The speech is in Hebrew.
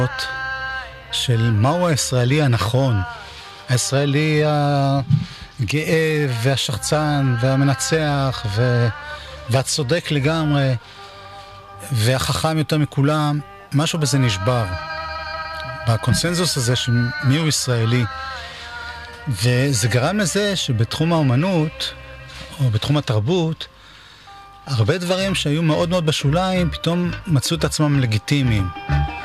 של מהו הישראלי הנכון, הישראלי הגאה והשחצן והמנצח והצודק לגמרי והחכם יותר מכולם. משהו בזה נשבר בקונסנזוס הזה של מיהו ישראלי, וזה גרם לזה שבתחום האומנות או בתחום התרבות הרבה דברים שהיו מאוד מאוד בשוליים פתאום מצאו את עצמם לגיטימיים.